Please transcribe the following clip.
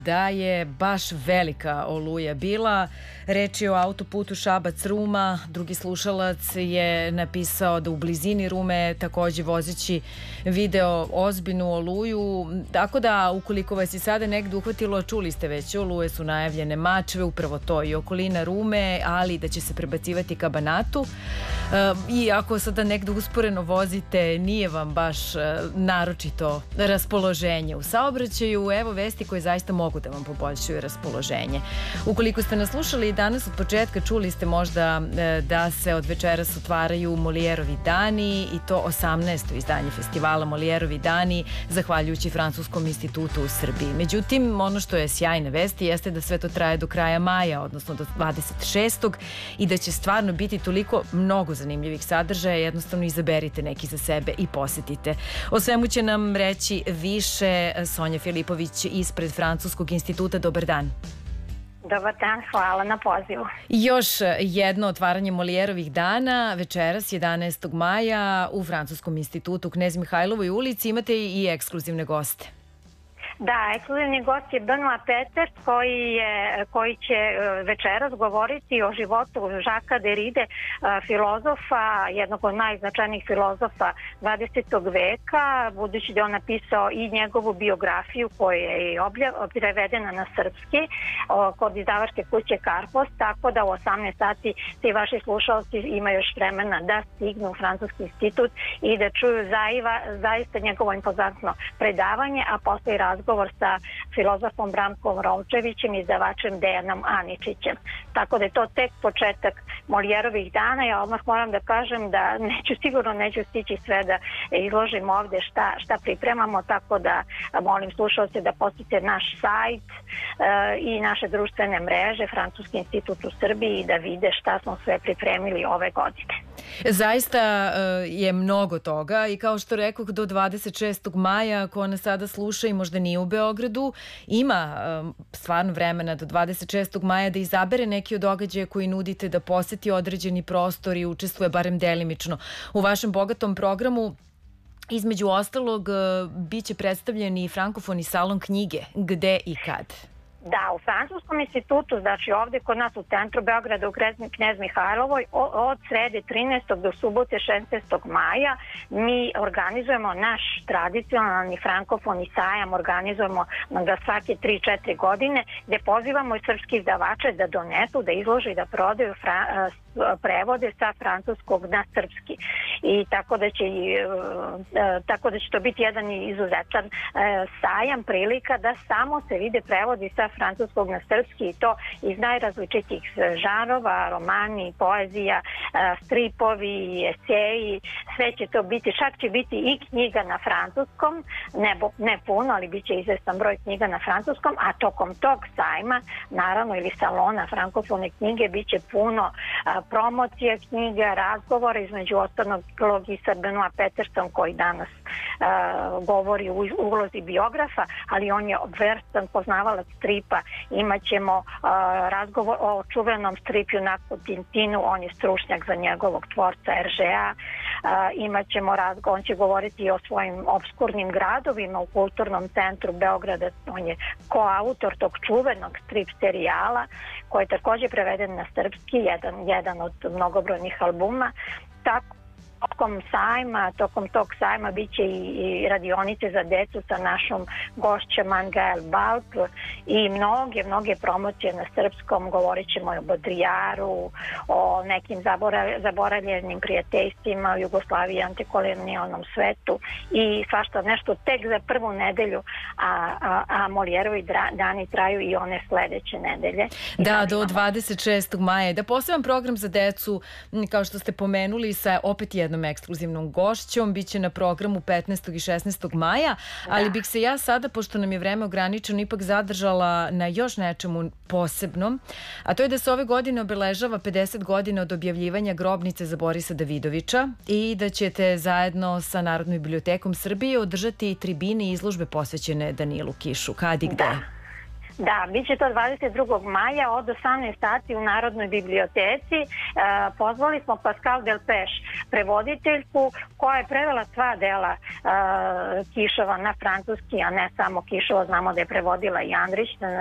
Da je baš velika oluja bila. Reč je o autoputu Šabac-Ruma. Drugi slušalac je napisao da u blizini Rume takođe vozeći video ozbiljnu oluju. Tako da, ukoliko vas je sada negde uhvatilo, čuli ste već, oluje su najavljene Mačve, upravo to i okolina Rume, ali da će se prebacivati ka Banatu. I ako sada negde usporeno vozite, nije vam baš naročito raspoloženje u saobraćaju. Evo vesti koje zaista mogu da vam poboljšuju raspoloženje. Ukoliko ste nas slušali danas od početka, čuli ste možda da se od večeras otvaraju Molijerovi dani i to 18. izdanje festivala Molijerovi dani, zahvaljujući Francuskom institutu u Srbiji. Međutim, ono što je sjajna vesti jeste da sve to traje do kraja maja, odnosno do 26. i da će stvarno biti toliko mnogo zanimljivih sadržaja, jednostavno izaberite neki za sebe i posetite. O svemu će nam reći više Sonja Filipović ispred Francuskog instituta. Dobar dan. Dobar dan, hvala na pozivu. Još jedno otvaranje Molijerovih dana, večeras 11. maja u Francuskom institutu u Knez Mihajlovoj ulici. Imate i ekskluzivne goste. Da, ekskluzivni gost je Benoit Peeters koji će večeras govoriti o životu Žaka Deride, filozofa, jednog od najznačajnijih filozofa 20. veka, budući da je on napisao i njegovu biografiju koja je prevedena na srpski kod izdavačke kuće Karpos, tako da u 18 sati svi vaši slušalci imaju još vremena da stignu u Francuski institut i da čuju zaista njegovo impozantno predavanje, a posle i razgovor sa filozofom Brankom Rončevićem i izdavačem Dejanom Aničićem. Tako da je to tek početak Molijerovih dana. Ja odmah moram da kažem da sigurno neću stići sve da izložim ovde šta pripremamo, tako da molim slušalce da posete naš sajt i naše društvene mreže, Francuski institut u Srbiji, i da vide šta smo sve pripremili ove godine. Zaista je mnogo toga i kao što rekoh, do 26. maja, ko nas sada sluša i možda nije u Beogradu, ima stvarno vremena do 26. maja da izabere neki od događaja koji nudite, da poseti određeni prostor i učestvuje barem delimično u vašem bogatom programu. Između ostalog, bit će predstavljen i frankofoni salon knjige. Gde i kad? Da, u Francuskom institutu, znači ovde kod nas u centru Beograda u Knez Mihajlovoj, od srede 13. do subote 16. maja mi organizujemo naš tradicionalni frankofoni sajam, organizujemo ga svake 3-4 godine, gde pozivamo i srpski izdavače da donesu, da izlože i da prodaju prevode sa francuskog na srpski. I tako da će to biti jedan izuzetan sajam, prilika da samo se vide prevodi sa francuskog na srpski, i to iz najrazličitijih žanrova, romani, poezija, stripovi, eseji, sve će to biti, čak će biti i knjiga na francuskom, ne puno, ali bit će izvestan broj knjiga na francuskom, a tokom tog sajma, naravno, ili salona frankofone knjige, bit će puno promocije knjiga, razgovora, između ostalog i sa Benoit Peetersom koji danas govori u ulozi biografa, ali on je vrstan poznavalac stripa. Imaćemo razgovor o čuvenom stripu Junaku Tintinu, on je stručnjak za njegovog tvorca Eržea. Imaćemo razgovor, on će govoriti o svojim obskurnim gradovima u Kulturnom centru Beograda, on je koautor tog čuvenog strip serijala koji je takođe preveden na srpski, jedan od mnogobrojnih albuma. Tako tokom tog sajma bit će i radionice za decu sa našom gošćom Angael Balp i mnoge promocije na srpskom. Govorit ćemo o Bodrijaru, o nekim zaboravljenim prijateljstvima u Jugoslaviji i antikolonijalnom svetu i svašta nešto tek za prvu nedelju, a Molijerovi dani traju i one sledeće nedelje. Da, do 26. maja. Da, poseban program za decu, kao što ste pomenuli, sa opet jednom ekskluzivnom gošćom, biće na programu 15. i 16. maja, ali bih se ja sada, pošto nam je vreme ograničeno, ipak zadržala na još nečemu posebnom, a to je da se ove godine obeležava 50 godina od objavljivanja grobnice za Borisa Davidovića i da ćete zajedno sa Narodnom bibliotekom Srbije održati tribine i izložbe posvećene Danilu Kišu. Kad i gde? Da, bit će to 22. maja od 18 sati u Narodnoj biblioteci. Pozvali smo Pascal Delpech, prevoditeljku koja je prevela sva dela Kišova na francuski, a ne samo Kišova, znamo da je prevodila i Andrić